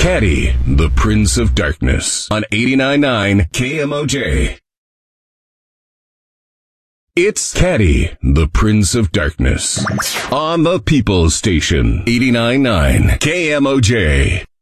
Caddy, the Prince of Darkness on 89.9 KMOJ. It's Caddy, the Prince of Darkness on the People's Station, 89.9 KMOJ.